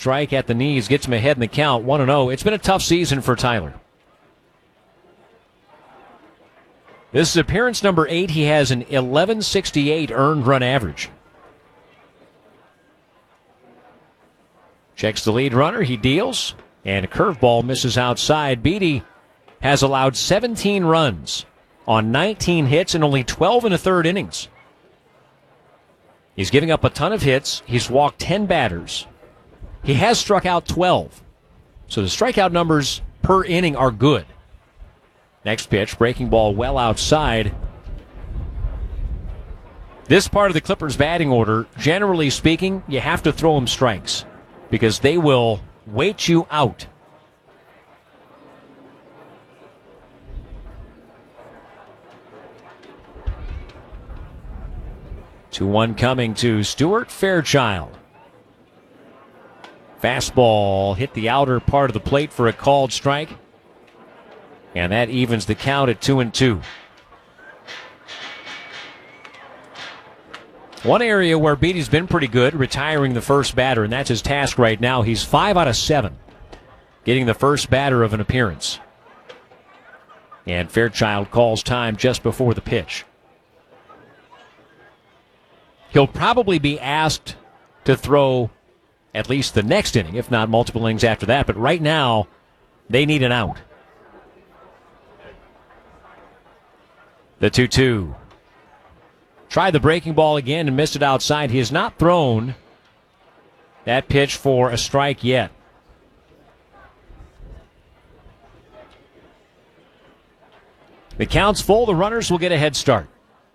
strike at the knees, gets him ahead in the count, 1-0. It's been a tough season for Tyler. This is appearance number 8. He has an 1168 earned run average. Checks the lead runner. He deals. And a curveball misses outside. Beede has allowed 17 runs on 19 hits in only 12 and a third innings. He's giving up a ton of hits. He's walked 10 batters. He has struck out 12. So the strikeout numbers per inning are good. Next pitch, breaking ball well outside. This part of the Clippers' batting order, generally speaking, you have to throw them strikes because they will wait you out. Two one coming to Stuart Fairchild. Fastball hit the outer part of the plate for a called strike. And that evens the count at 2-2. One area where Beaty's been pretty good, retiring the first batter, and that's his task right now. He's 5 out of 7, getting the first batter of an appearance. And Fairchild calls time just before the pitch. He'll probably be asked to throw at least the next inning, if not multiple innings after that. But right now, they need an out. The 2-2. Tried the breaking ball again and missed it outside. He has not thrown that pitch for a strike yet. The count's full. The runners will get a head start.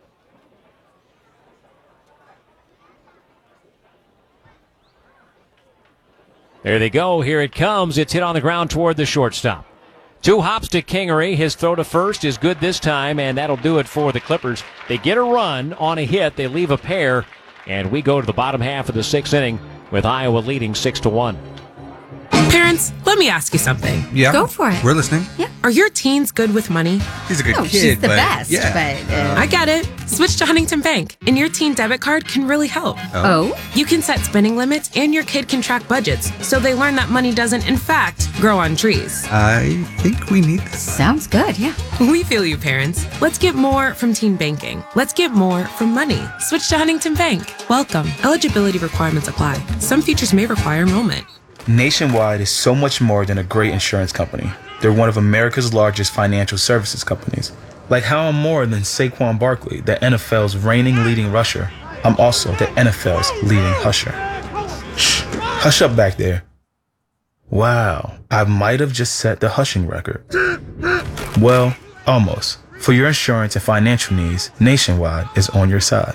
There they go. Here it comes. It's hit on the ground toward the shortstop. 2 hops to Kingery. His throw to first is good this time, and that'll do it for the Clippers. They get a run on a hit. They leave a pair, and we go to the bottom half of the 6th inning with Iowa leading 6-1. Parents, let me ask you something. Yeah. Go for it. We're listening. Yeah. Are your teens good with money? He's a good kid. She's the but best, yeah. but... I get it. Switch to Huntington Bank, and your teen debit card can really help. Oh? You can set spending limits, and your kid can track budgets, so they learn that money doesn't, in fact, grow on trees. I think we need this. Sounds good, yeah. We feel you, parents. Let's get more from teen banking. Let's get more from money. Switch to Huntington Bank. Welcome. Eligibility requirements apply. Some features may require enrollment. Nationwide is so much more than a great insurance company. They're one of America's largest financial services companies. Like how I'm more than Saquon Barkley, the NFL's reigning leading rusher. I'm also the NFL's leading husher. Shh, hush up back there. Wow, I might have just set the hushing record. Well, almost. For your insurance and financial needs, Nationwide is on your side.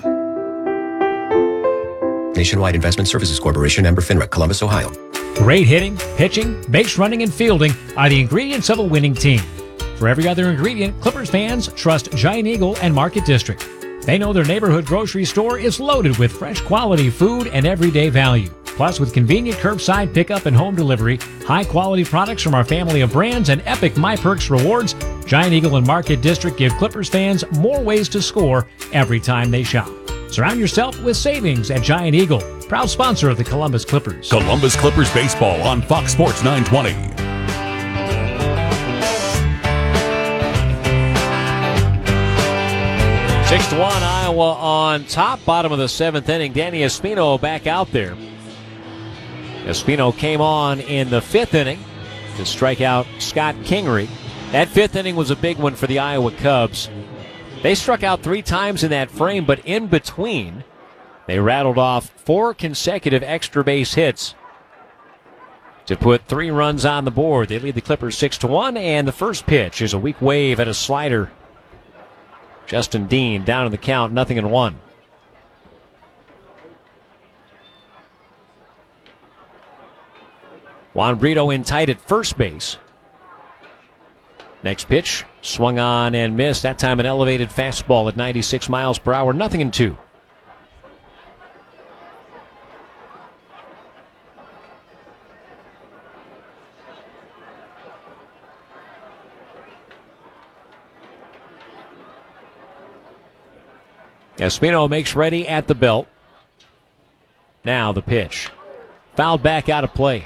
Nationwide Investment Services Corporation, member FINRA, Columbus, Ohio. Great hitting, pitching, base running, and fielding are the ingredients of a winning team. For every other ingredient, Clippers fans trust Giant Eagle and Market District. They know their neighborhood grocery store is loaded with fresh quality food and everyday value. Plus, with convenient curbside pickup and home delivery, high-quality products from our family of brands, and epic MyPerks rewards, Giant Eagle and Market District give Clippers fans more ways to score every time they shop. Surround yourself with savings at Giant Eagle, proud sponsor of the Columbus Clippers. Columbus Clippers baseball on Fox Sports 920. 6-1, Iowa on top, bottom of the 7th inning. Danny Espino back out there. Espino came on in the 5th inning to strike out Scott Kingery. That 5th inning was a big one for the Iowa Cubs. They struck out 3 times in that frame, but in between, they rattled off 4 consecutive extra base hits to put 3 runs on the board. They lead the Clippers 6-1, and the first pitch is a weak wave at a slider. Justin Dean down in the count, 0-1. Juan Brito in tight at first base. Next pitch, swung on and missed. That time an elevated fastball at 96 miles per hour, 0-2. Espino makes ready at the belt. Now the pitch. Fouled back out of play.